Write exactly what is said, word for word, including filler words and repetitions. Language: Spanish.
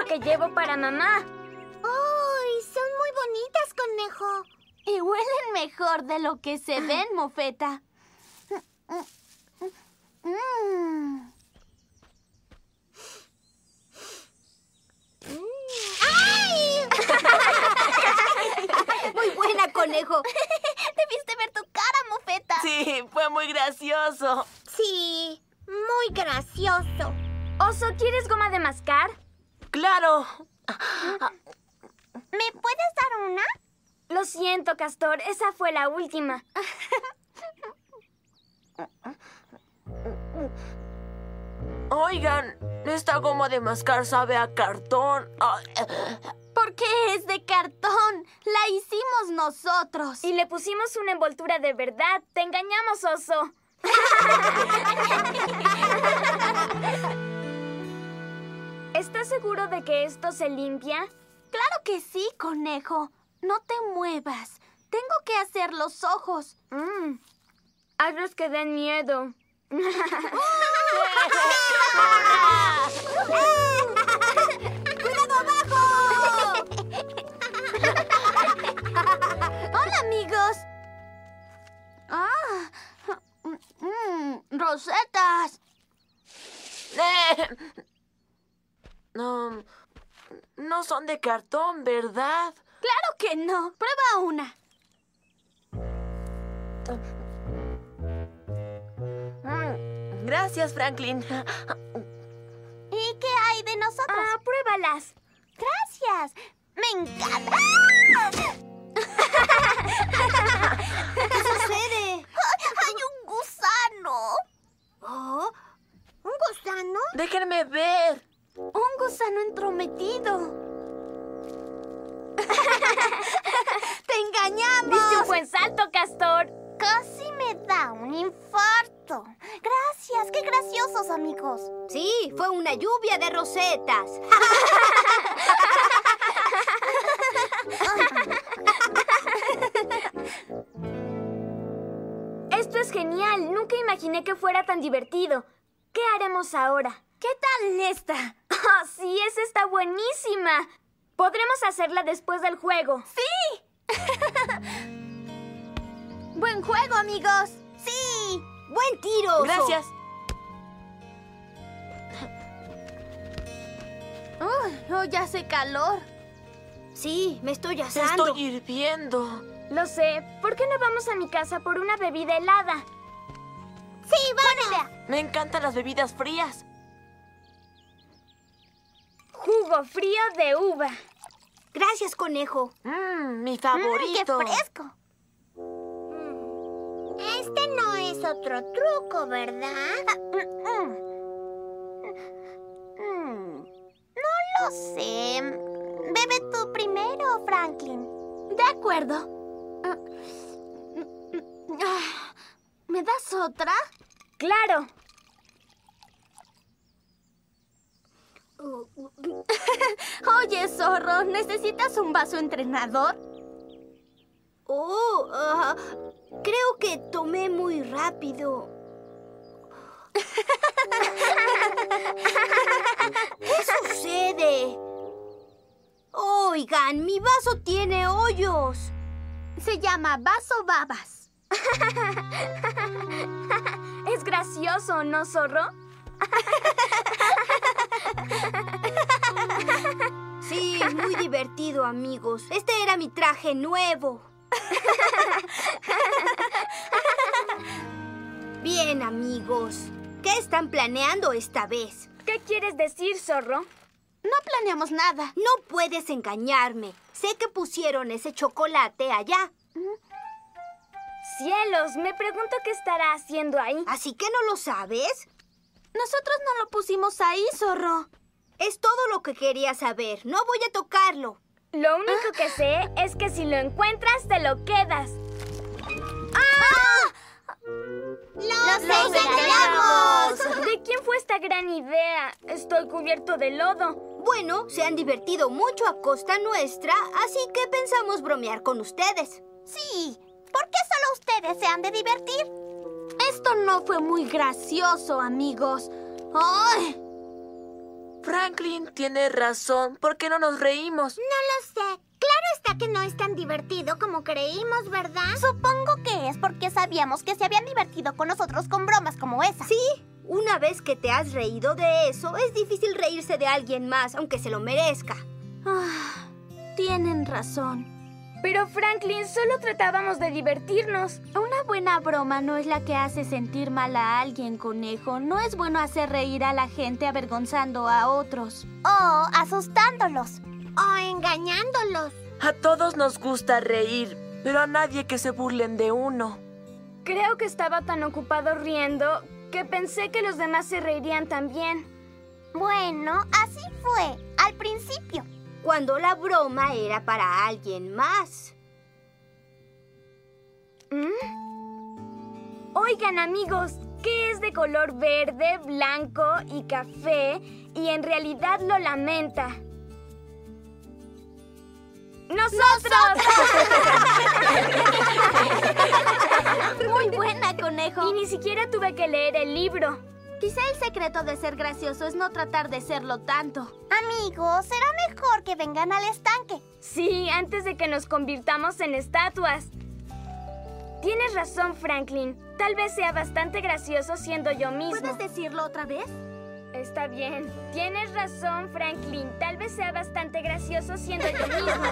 que llevo para mamá. ¡Ay! Son muy bonitas, conejo. Y huelen mejor de lo que se ven, Mofeta. Mm. ¡Ay! Muy buena, conejo. Debiste ver tu cara, Mofeta. Sí, fue muy gracioso. Sí, muy gracioso. Oso, ¿quieres goma de mascar? ¡Claro! ¿Me puedes dar una? Lo siento, Castor. Esa fue la última. Oigan, esta goma de mascar sabe a cartón. Ay, ¿Por qué es de cartón? La hicimos nosotros. Y le pusimos una envoltura de verdad. Te engañamos, Oso. ¿Estás seguro de que esto se limpia? Claro que sí, conejo. No te muevas. Tengo que hacer los ojos. Mm. Hazlos que den miedo. ¡Cuidado abajo! Hola, amigos. Ah, mm, rosetas. eh. No, no son de cartón, ¿verdad? Claro que no. Prueba una. Mm, Gracias, Franklin. ¿Y qué hay de nosotros? Ah, pruébalas. Gracias. Me encanta. ¿Qué sucede? Hay un gusano. ¿Oh? ¿Un gusano? Déjenme ver. Un gusano entrometido. ¡Te engañamos! Diste un buen salto, Castor. Casi me da un infarto. Gracias, qué graciosos, amigos. Sí, fue una lluvia de rosetas. Esto es genial. Nunca imaginé que fuera tan divertido. ¿Qué haremos ahora? ¿Qué tal esta? ¡Oh, sí! ¡Esa está buenísima! Podremos hacerla después del juego. ¡Sí! ¡Buen juego, amigos! ¡Sí! ¡Buen tiro, Oso! Gracias. Uy, oh, ya hace calor. Sí, me estoy asando. Estoy hirviendo. Lo sé. ¿Por qué no vamos a mi casa por una bebida helada? Sí, vamos. Me encantan las bebidas frías. Jugo frío de uva. Gracias, conejo. Mmm, mi Mm, ¡Qué favorito. fresco! Este no es otro truco, ¿verdad? Mm, no lo sé. Bebe tú primero, Franklin. De acuerdo. ¿Me das otra? ¡Claro! Oye, zorro, ¿necesitas un vaso entrenador? Oh, ah, creo que tomé muy rápido. ¿Qué sucede? Oigan, mi vaso tiene hoyos. Se llama vaso babas. Es gracioso, ¿no, zorro? Sí, muy divertido, amigos. Este era mi traje nuevo. Bien, amigos. ¿Qué están planeando esta vez? ¿Qué quieres decir, zorro? No planeamos nada. No puedes engañarme. Sé que pusieron ese chocolate allá. Cielos, me pregunto qué estará haciendo ahí. ¿Así que no lo sabes? Nosotros no lo pusimos ahí, zorro. Es todo lo que quería saber. No voy a tocarlo. Lo único que sé es que si lo encuentras, te lo quedas. ¡Los engañamos! ¿De quién fue esta gran idea? Estoy cubierto de lodo. Bueno, se han divertido mucho a costa nuestra, así que pensamos bromear con ustedes. Sí. ¿Por qué solo ustedes se han de divertir? Esto no fue muy gracioso, amigos. ¡Ay! Franklin tiene razón. ¿Por qué no nos reímos? No lo sé. Claro está que no es tan divertido como creímos, ¿verdad? Supongo que es porque sabíamos que se habían divertido con nosotros con bromas como esa. Sí, una vez que te has reído de eso, es difícil reírse de alguien más, aunque se lo merezca. Ah, tienen razón. Pero Franklin, solo tratábamos de divertirnos. Una buena broma no es la que hace sentir mal a alguien, conejo. No es bueno hacer reír a la gente avergonzando a otros. O asustándolos. O engañándolos. A todos nos gusta reír, pero a nadie que se burlen de uno. Creo que estaba tan ocupado riendo que pensé que los demás se reirían también. Bueno, así fue, al principio. Cuando la broma era para alguien más. ¿Mm? Oigan, amigos, ¿qué es de color verde, blanco y café y en realidad lo lamenta? ¡Nosotros! Muy buena, conejo. Y ni siquiera tuve que leer el libro. Quizá el secreto de ser gracioso es no tratar de serlo tanto. Amigos, será mejor que vengan al estanque. Sí, antes de que nos convirtamos en estatuas. Tienes razón, Franklin. Tal vez sea bastante gracioso siendo yo mismo. ¿Puedes decirlo otra vez? Está bien. Tienes razón, Franklin. Tal vez sea bastante gracioso siendo yo mismo.